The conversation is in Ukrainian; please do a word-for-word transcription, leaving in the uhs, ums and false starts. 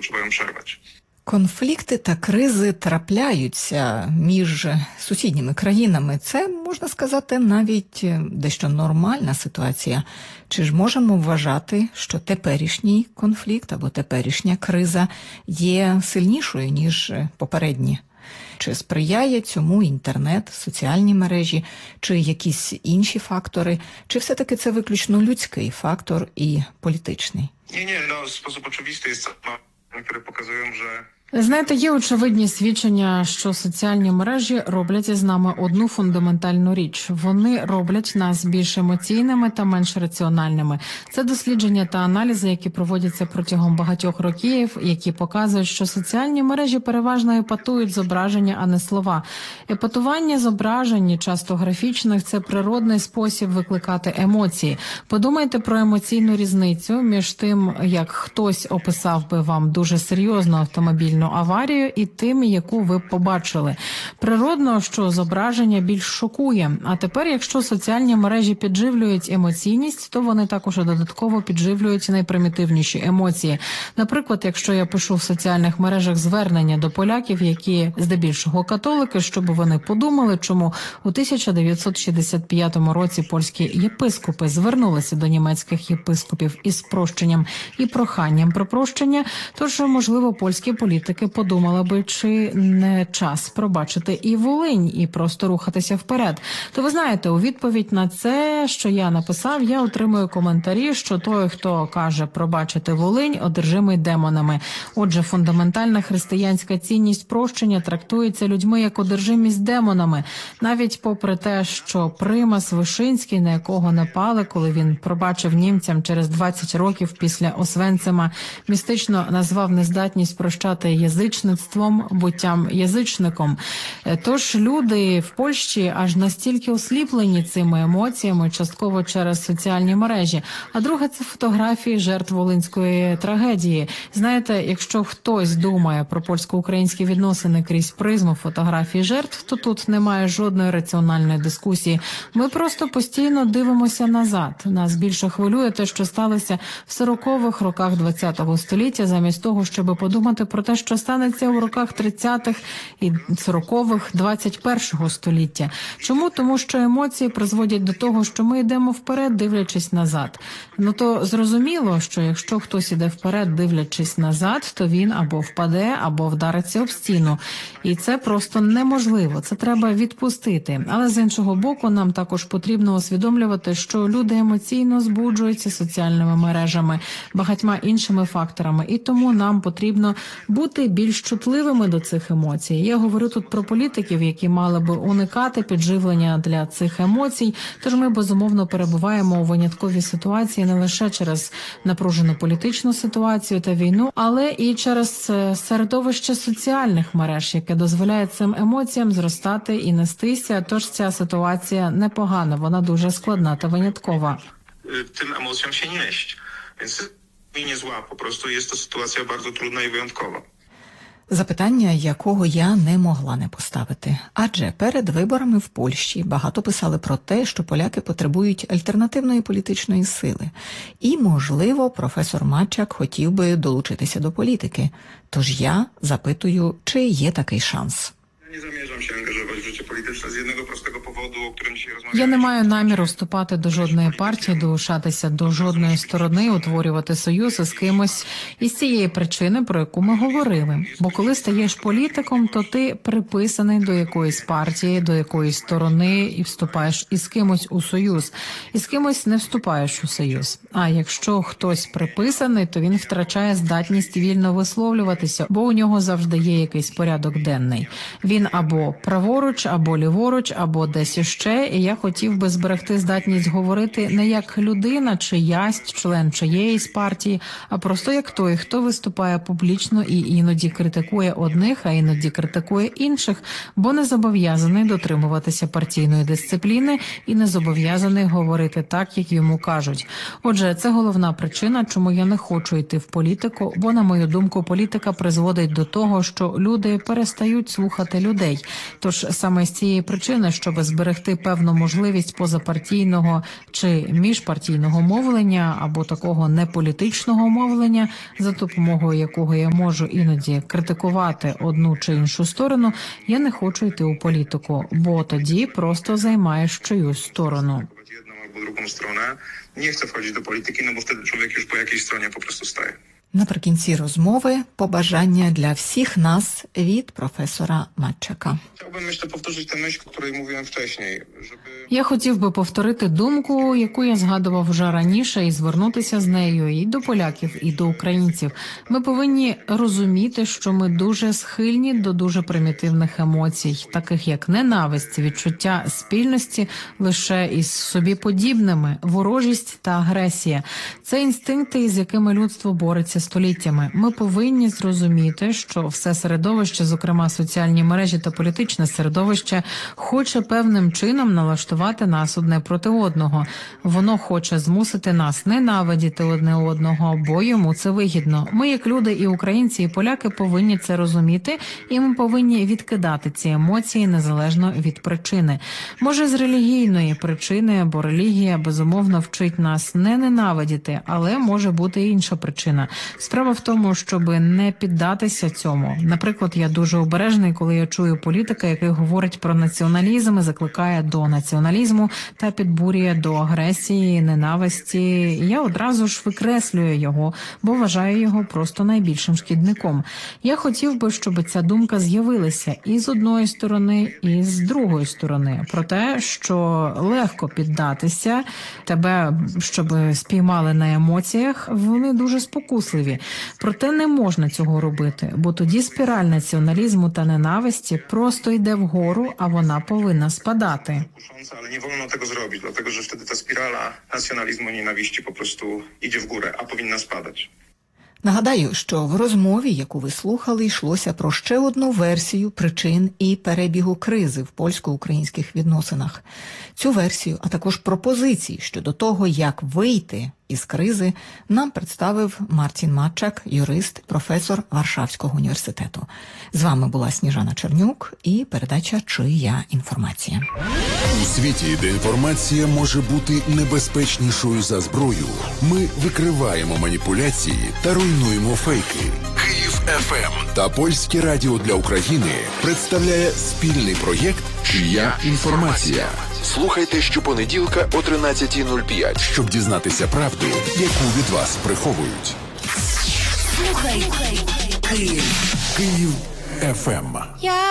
trzeba ją przerwać. Конфлікти та кризи трапляються між сусідніми країнами. Це, можна сказати, навіть дещо нормальна ситуація. Чи ж можемо вважати, що теперішній конфлікт або теперішня криза є сильнішою, ніж попередні? Чи сприяє цьому інтернет, соціальні мережі, чи якісь інші фактори? Чи все-таки це виключно людський фактор і політичний? Ні, ні, no, w sposób oczywisty jest, które pokazują, że Знаєте, є очевидні свідчення, що соціальні мережі роблять із нами одну фундаментальну річ. Вони роблять нас більш емоційними та менш раціональними. Це дослідження та аналізи, які проводяться протягом багатьох років, які показують, що соціальні мережі переважно епатують зображення, а не слова. Епатування зображень, часто графічних, це природний спосіб викликати емоції. Подумайте про емоційну різницю між тим, як хтось описав би вам дуже серйозну автомобільну аварію і тим, яку ви побачили. Природно, що зображення більш шокує. А тепер, якщо соціальні мережі підживлюють емоційність, то вони також додатково підживлюють найпримітивніші емоції. Наприклад, якщо я пишу в соціальних мережах звернення до поляків, які здебільшого католики, щоб вони подумали, чому у тисяча дев'ятсот шістдесят п'ятому році польські єпископи звернулися до німецьких єпископів із прощенням і проханням про прощення, тож, можливо, польські політики подумала би, чи не час пробачити і Волинь, і просто рухатися вперед. То ви знаєте, у відповідь на це, що я написав, я отримую коментарі, що той, хто каже пробачити Волинь, одержимий демонами. Отже, фундаментальна християнська цінність прощення трактується людьми як одержимість демонами. Навіть попри те, що примас Вишинський, на якого напали, коли він пробачив німцям через двадцять років після Освенцима, містично назвав нездатність прощати язичництвом, буттям язичником. Тож люди в Польщі аж настільки осліплені цими емоціями, частково через соціальні мережі. А друге – це фотографії жертв Волинської трагедії. Знаєте, якщо хтось думає про польсько-українські відносини крізь призму фотографій жертв, то тут немає жодної раціональної дискусії. Ми просто постійно дивимося назад. Нас більше хвилює те, що сталося в сорокових роках ХХ століття, замість того, щоб подумати про те, що станеться у роках тридцятих і сорокових двадцять першого століття. Чому? Тому що емоції призводять до того, що ми йдемо вперед, дивлячись назад. Ну то зрозуміло, що якщо хтось іде вперед, дивлячись назад, то він або впаде, або вдариться об стіну. І це просто неможливо, це треба відпустити. Але з іншого боку, нам також потрібно усвідомлювати, що люди емоційно збуджуються соціальними мережами, багатьма іншими факторами, і тому нам потрібно бути більш чутливими до цих емоцій. Я говорю тут про політиків, які мали би уникати підживлення для цих емоцій, тож ми, безумовно, перебуваємо у винятковій ситуації не лише через напружену політичну ситуацію та війну, але і через середовище соціальних мереж, яке дозволяє цим емоціям зростати і нестися, тож ця ситуація непогана, вона дуже складна та виняткова. Тим емоціям ще не неść. Więc i nie zła, po prostu jest to sytuacja bardzo trudna i wyjątkowa. Запитання, якого я не могла не поставити. Адже перед виборами в Польщі багато писали про те, що поляки потребують альтернативної політичної сили. І, можливо, професор Матчак хотів би долучитися до політики. Тож я запитую, чи є такий шанс. Nie zamierzam się angażować w życie polityczne z jednego prostego powodu, o którym dzisiaj rozmawiamy. Я не маю наміру вступати до жодної партії, долучатися до жодної сторони, утворювати союз із кимось із цієї причини, про яку ми говорили. Бо коли стаєш політиком, то ти приписаний до якоїсь партії, до якоїсь сторони і вступаєш із кимось у союз. І з кимось не вступаєш у союз. А якщо хтось приписаний, то він втрачає здатність вільно висловлюватися, бо у нього завжди є якийсь порядок денний. Він або праворуч, або ліворуч, або десь іще, і я хотів би зберегти здатність говорити не як людина, чиясь, член чиєїсь партії, а просто як той, хто виступає публічно і іноді критикує одних, а іноді критикує інших, бо не зобов'язаний дотримуватися партійної дисципліни і не зобов'язаний говорити так, як йому кажуть. Отже, це головна причина, чому я не хочу йти в політику, бо, на мою думку, політика призводить до того, що люди перестають слухати людей. Тож саме з цієї причини, щоб зберегти певну можливість позапартійного чи міжпартійного мовлення або такого неполітичного мовлення, за допомогою якого я можу іноді критикувати одну чи іншу сторону, я не хочу йти у політику, бо тоді просто займаєш чиюсь сторону. Jedną albo drugą stronę. Nie chcę wchodzić do polityki, no bo wtedy człowiek już po jakiejś stronie po prostu staje. Наприкінці розмови побажання для всіх нас від професора Матчака. Chciałbym jeszcze powtórzyć tę myśl, o której mówiłem wcześniej, żeby... Я хотів би повторити думку, яку я згадував вже раніше, і звернутися з нею і до поляків, і до українців. Ми повинні розуміти, що ми дуже схильні до дуже примітивних емоцій, таких як ненависть, відчуття спільності лише із собі подібними, ворожість та агресія. Це інстинкти, з якими людство бореться століттями. Ми повинні зрозуміти, що все середовище, зокрема соціальні мережі та політичне середовище, хоче певним чином налаштувати нас одне проти одного. Воно хоче змусити нас ненавидіти одне одного, бо йому це вигідно. Ми, як люди, і українці, і поляки, повинні це розуміти, і ми повинні відкидати ці емоції незалежно від причини. Може, з релігійної причини, бо релігія, безумовно, вчить нас не ненавидіти, але може бути і інша причина. Справа в тому, щоб не піддатися цьому. Наприклад, я дуже обережний, коли я чую політика, який говорить про націоналізм і закликає до націоналізму та підбурює до агресії, ненависті. Я одразу ж викреслюю його, бо вважаю його просто найбільшим шкідником. Я хотів би, щоб ця думка з'явилася і з одної сторони, і з другої сторони. Про те, що легко піддатися, тебе, щоб спіймали на емоціях, вони дуже спокусливі. Проте не можна цього робити, бо тоді спіраль націоналізму та ненависті просто йде вгору, а вона повинна спадати. Ale nie wolno tego zrobić, dlatego że wtedy ta spirala nacjonalizmu i nienawiści po prostu idzie w górę, a powinna spadać. Нагадаю, що в розмові, яку ви слухали, йшлося про ще одну версію причин і перебігу кризи в польсько-українських відносинах. Цю версію, а також пропозиції щодо того, як вийти із кризи, нам представив Мартін Матчак, юрист, професор Варшавського університету. З вами була Сніжана Чернюк і передача «Чия інформація». У світі, де інформація може бути небезпечнішою за зброю, ми викриваємо маніпуляції та руйнуємо фейки. Київ еф ем та Польське радіо для України представляє спільний проєкт «Чия інформація». Слухайте щопонеділка о тринадцятій нуль п'ять, щоб дізнатися правду, яку від вас приховують. Слухай, Київ. Київ еф ем.